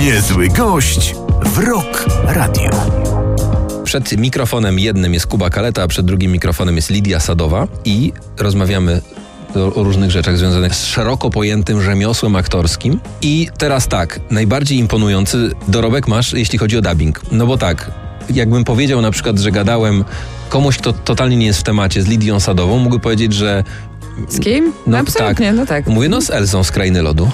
Niezły gość w Rock Radio. Przed mikrofonem jednym jest Kuba Kaleta, a przed drugim mikrofonem jest Lidia Sadowa i rozmawiamy o różnych rzeczach związanych z szeroko pojętym rzemiosłem aktorskim. I teraz tak, najbardziej imponujący dorobek masz, jeśli chodzi o dubbing. No bo tak, jakbym powiedział na przykład, że gadałem komuś, kto totalnie nie jest w temacie, z Lidią Sadową, mógłby powiedzieć, że... Z kim? No absolutnie, tak. tak. Mówię, z Elzą z Krainy Lodu.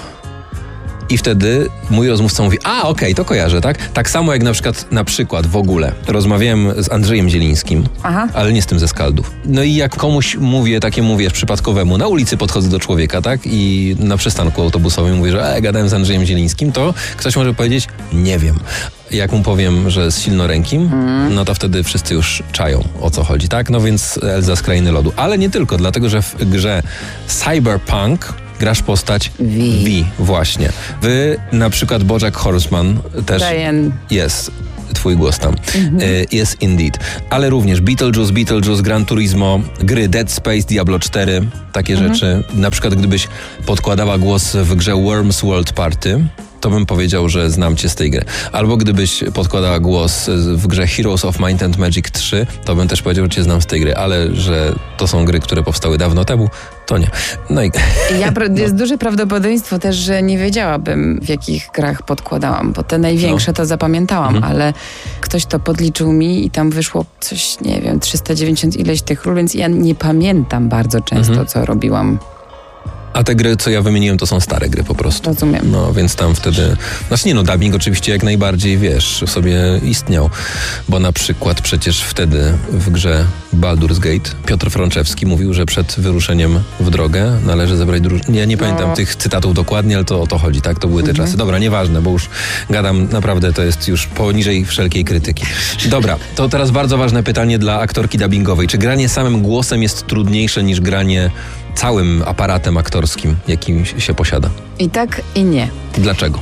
I wtedy mój rozmówca mówi, okej, to kojarzę, tak? Tak samo jak na przykład w ogóle rozmawiałem z Andrzejem Zielińskim, ale nie z tym ze Skaldów. No i jak komuś mówię, przypadkowemu, na ulicy podchodzę do człowieka, tak? I na przystanku autobusowym mówię, że gadałem z Andrzejem Zielińskim, to ktoś może powiedzieć, nie wiem. Jak mu powiem, że z silnorękim, no to wtedy wszyscy już czają, o co chodzi, tak? No więc Elza z Krainy Lodu. Ale nie tylko, dlatego że w grze Cyberpunk grasz postać V, właśnie. Wy, na przykład BoJack Horseman też Diane. Jest twój głos tam. Jest indeed. Ale również Beetlejuice, Gran Turismo, gry Dead Space, Diablo 4, takie rzeczy. Na przykład gdybyś podkładała głos w grze Worms World Party, to bym powiedział, że znam cię z tej gry. Albo gdybyś podkładała głos w grze Heroes of Might and Magic 3, to bym też powiedział, że cię znam z tej gry, ale że to są gry, które powstały dawno temu, to nie. No i... Jest duże prawdopodobieństwo też, że nie wiedziałabym, w jakich grach podkładałam, bo te największe to zapamiętałam, ale ktoś to podliczył mi i tam wyszło coś, nie wiem, 390 ileś tych ról, więc ja nie pamiętam bardzo często, co robiłam. A te gry, co ja wymieniłem, to są stare gry po prostu. Rozumiem. No, więc tam wtedy... dubbing oczywiście jak najbardziej, sobie istniał. Bo na przykład przecież wtedy w grze Baldur's Gate Piotr Frączewski mówił, że przed wyruszeniem w drogę należy zebrać drużynę. Ja nie pamiętam tych cytatów dokładnie, ale to o to chodzi, tak? To były te czasy. Dobra, nieważne, bo już gadam, naprawdę to jest już poniżej wszelkiej krytyki. Dobra, to teraz bardzo ważne pytanie dla aktorki dubbingowej. Czy granie samym głosem jest trudniejsze niż granie całym aparatem aktorskim, jakim się posiada? I tak, i nie. Dlaczego?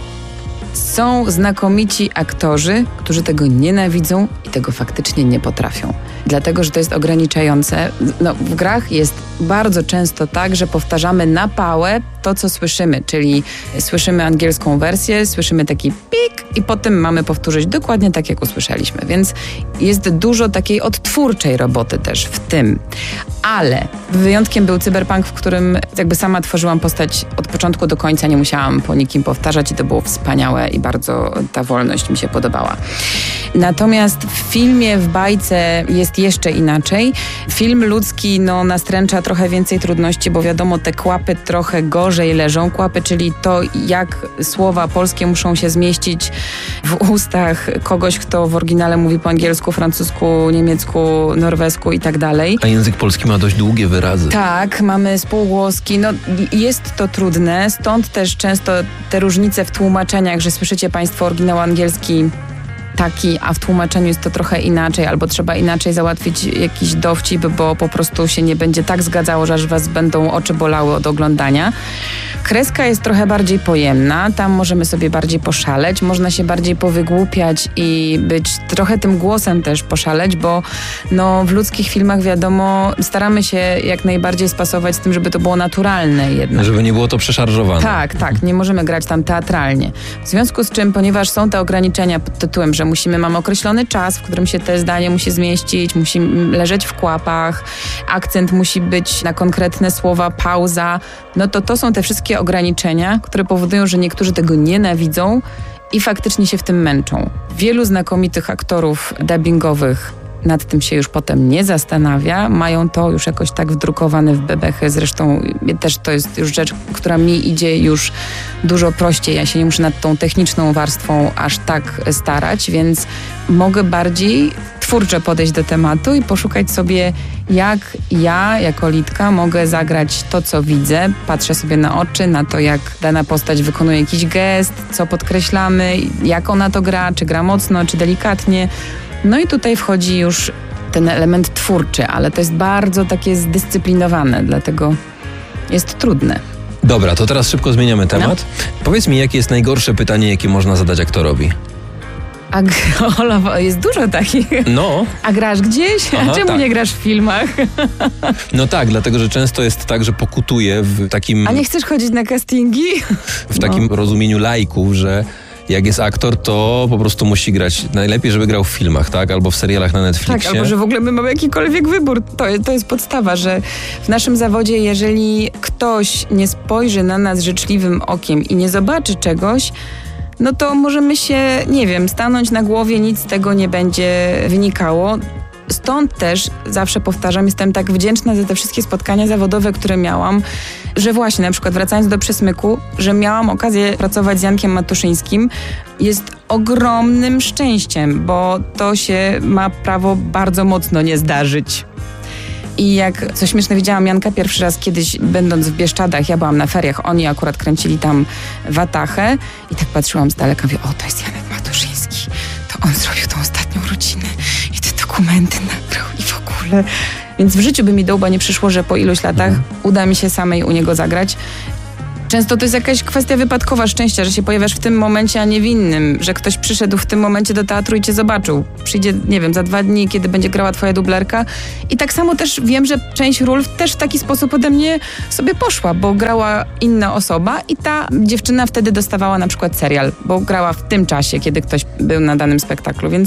Są znakomici aktorzy, którzy tego nienawidzą i tego faktycznie nie potrafią. Dlatego, że to jest ograniczające. W grach jest bardzo często tak, że powtarzamy na pałę to, co słyszymy, czyli słyszymy angielską wersję, słyszymy taki pik i potem mamy powtórzyć dokładnie tak, jak usłyszeliśmy. Więc jest dużo takiej odtwórczej roboty też w tym. Ale wyjątkiem był Cyberpunk, w którym jakby sama tworzyłam postać od początku do końca, nie musiałam po nikim powtarzać i to było wspaniałe i bardzo ta wolność mi się podobała. Natomiast w filmie, w bajce jest jeszcze inaczej. Film ludzki nastręcza trochę więcej trudności, bo wiadomo, te kłapy trochę gorzej leżą. Kłapy, czyli to, jak słowa polskie muszą się zmieścić w ustach kogoś, kto w oryginale mówi po angielsku, francusku, niemiecku, norwesku i tak dalej. A język polski ma dość długie wyrazy. Tak, mamy spółgłoski. Jest to trudne, stąd też często te różnice w tłumaczeniach, że słyszycie państwo oryginał angielski taki, a w tłumaczeniu jest to trochę inaczej, albo trzeba inaczej załatwić jakiś dowcip, bo po prostu się nie będzie tak zgadzało, że aż was będą oczy bolały od oglądania. Kreska jest trochę bardziej pojemna, tam możemy sobie bardziej poszaleć, można się bardziej powygłupiać i być trochę tym głosem też poszaleć, bo w ludzkich filmach wiadomo, staramy się jak najbardziej spasować z tym, żeby to było naturalne jednak. Żeby nie było to przeszarżowane. Tak, nie możemy grać tam teatralnie. W związku z czym, ponieważ są te ograniczenia pod tytułem, że mamy określony czas, w którym się te zdanie musi zmieścić, musi leżeć w kłapach, akcent musi być na konkretne słowa, pauza, to są te wszystkie ograniczenia, które powodują, że niektórzy tego nienawidzą i faktycznie się w tym męczą. Wielu znakomitych aktorów dubbingowych nad tym się już potem nie zastanawia, mają to już jakoś tak wdrukowane w bebechy, zresztą też to jest już rzecz, która mi idzie już dużo prościej, ja się nie muszę nad tą techniczną warstwą aż tak starać, więc mogę bardziej twórczo podejść do tematu i poszukać sobie, jak ja jako Lidka mogę zagrać to, co widzę, patrzę sobie na oczy, na to, jak dana postać wykonuje jakiś gest, co podkreślamy, jak ona to gra, czy gra mocno, czy delikatnie. I tutaj wchodzi już ten element twórczy, ale to jest bardzo takie zdyscyplinowane, dlatego jest trudne. Dobra, to teraz szybko zmieniamy temat. Powiedz mi, jakie jest najgorsze pytanie, jakie można zadać aktorowi? Jest dużo takich. A grasz gdzieś? A czemu nie grasz w filmach? Tak, dlatego, że często jest tak, że pokutuje w takim... A nie chcesz chodzić na castingi? W takim rozumieniu laików, że Jak jest aktor, to po prostu musi grać. Najlepiej, żeby grał w filmach, tak? Albo w serialach na Netflixie. Tak, albo że w ogóle my mamy jakikolwiek wybór. To jest podstawa, że w naszym zawodzie, jeżeli ktoś nie spojrzy na nas życzliwym okiem i nie zobaczy czegoś, no to możemy się, nie wiem, stanąć na głowie, nic z tego nie będzie wynikało. Stąd też, zawsze powtarzam, jestem tak wdzięczna za te wszystkie spotkania zawodowe, które miałam, że właśnie na przykład wracając do Przesmyku, że miałam okazję pracować z Jankiem Matuszyńskim, jest ogromnym szczęściem, bo to się ma prawo bardzo mocno nie zdarzyć. I jak, co śmieszne, widziałam Janka pierwszy raz kiedyś, będąc w Bieszczadach, ja byłam na feriach, oni akurat kręcili tam Watachę i tak patrzyłam z daleka, mówię, to jest Janek Matuszyński, to on zrobił tą ostatnią rodzinę i te dokumenty nagrał i w ogóle. Więc w życiu by mi do łba nie przyszło, że po iluś latach uda mi się samej u niego zagrać. Często to jest jakaś kwestia wypadkowa szczęścia, że się pojawiasz w tym momencie, a nie w innym, że ktoś przyszedł w tym momencie do teatru i cię zobaczył. Przyjdzie, nie wiem, za 2 dni, kiedy będzie grała twoja dublerka. I tak samo też wiem, że część ról też w taki sposób ode mnie sobie poszła, bo grała inna osoba i ta dziewczyna wtedy dostawała na przykład serial, bo grała w tym czasie, kiedy ktoś był na danym spektaklu. Więc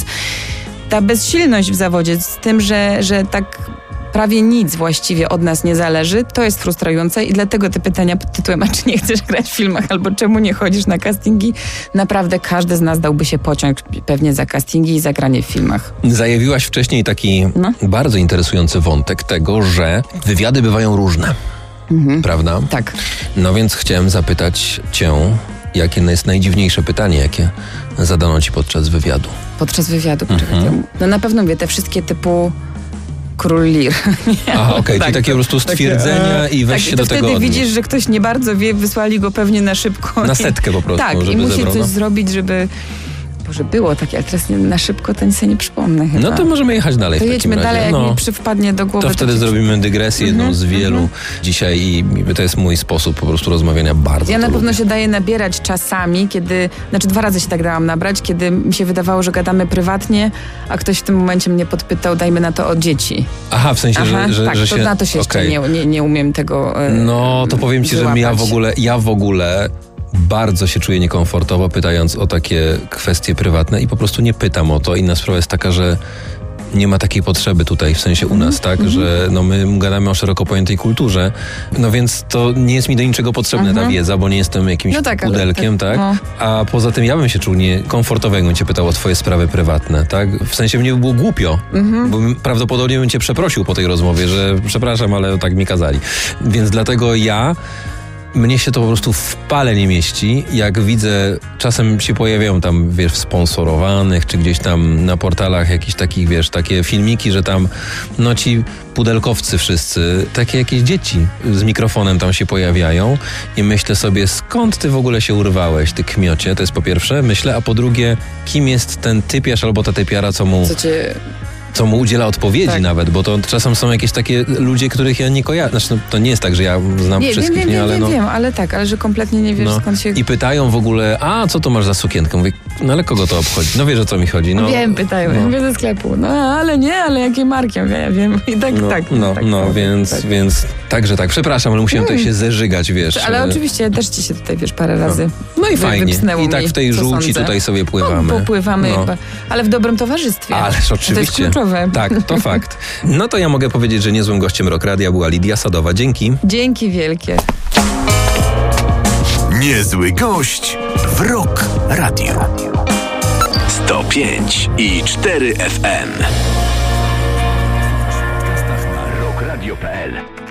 ta bezsilność w zawodzie z tym, że tak prawie nic właściwie od nas nie zależy, to jest frustrujące i dlatego te pytania pod tytułem, a czy nie chcesz grać w filmach, albo czemu nie chodzisz na castingi, naprawdę każdy z nas dałby się pociąg pewnie za castingi i za granie w filmach. Zajawiłaś wcześniej taki bardzo interesujący wątek tego, że wywiady bywają różne, prawda? Tak. No więc chciałem zapytać cię, jakie jest najdziwniejsze pytanie, jakie zadano ci podczas wywiadu? Podczas wywiadu? No na pewno te wszystkie typu Król Lir. Aha, okej, czyli takie po prostu stwierdzenia i weź się do tego wtedy odnieść. widzisz, że ktoś nie bardzo wie, wysłali go pewnie na szybko. Na setkę po prostu, tak, żeby i musi zebrał, coś zrobić, żeby... Boże, było takie, ale teraz na szybko to nic sobie nie przypomnę chyba. No to możemy jechać dalej. To w jedźmy takim razie. dalej, jak mi wpadnie do głowy. To wtedy zrobimy dygresję, jedną z wielu dzisiaj i to jest mój sposób po prostu rozmawiania bardzo. Ja na pewno lubię. się daję nabierać czasami, kiedy, 2 razy się tak dałam nabrać, kiedy mi się wydawało, że gadamy prywatnie, a ktoś w tym momencie mnie podpytał, dajmy na to o dzieci. Aha, w sensie, że tak, że to się... na to się jeszcze nie umiem tego No, to powiem ci, wyłapać. że ja w ogóle bardzo się czuję niekomfortowo, pytając o takie kwestie prywatne i po prostu nie pytam o to. Inna sprawa jest taka, że nie ma takiej potrzeby tutaj, w sensie u nas, tak? Że my gadamy o szeroko pojętej kulturze, no więc to nie jest mi do niczego potrzebna ta wiedza, bo nie jestem jakimś pudelkiem, tak? No. A poza tym ja bym się czuł niekomfortowo, jakbym cię pytał o twoje sprawy prywatne, tak? W sensie mnie by było głupio, bo prawdopodobnie bym cię przeprosił po tej rozmowie, że przepraszam, ale tak mi kazali. Więc dlatego mnie się to po prostu w pale nie mieści. Jak widzę, czasem się pojawiają tam, w sponsorowanych, czy gdzieś tam na portalach jakichś takich, takie filmiki, że tam, ci pudelkowcy wszyscy, takie jakieś dzieci z mikrofonem tam się pojawiają i myślę sobie, skąd ty w ogóle się urwałeś, ty kmiocie? To jest po pierwsze, myślę, a po drugie, kim jest ten typiarz albo ta typiara, co mu udziela odpowiedzi nawet, bo to czasem są jakieś takie ludzie, których ja nie kojarzę. Znaczy, to nie jest tak, że ja znam wszystkich, ale wiem, ale że kompletnie nie wiesz, skąd się... I pytają w ogóle, a co to masz za sukienkę? Mówię, ale kogo to obchodzi? No wiesz, o co mi chodzi. Wiem, pytają, mówię ze sklepu. Ale jakiej marki? Ja wiem. I więc także tak, przepraszam, ale musiałem tutaj się zeżygać, wiesz. Ale oczywiście też ci się tutaj, parę razy No i fajnie. I tak w tej żółci tutaj sobie pływamy. Popływamy, ale w dobrym towarzystwie. Ależ oczywiście. To jest kluczowe. Tak, to fakt. No to ja mogę powiedzieć, że niezłym gościem Rock Radia była Lidia Sadowa. Dzięki. Dzięki wielkie. Niezły gość w Rock Radio. 105,4 FM. Na rockradio.pl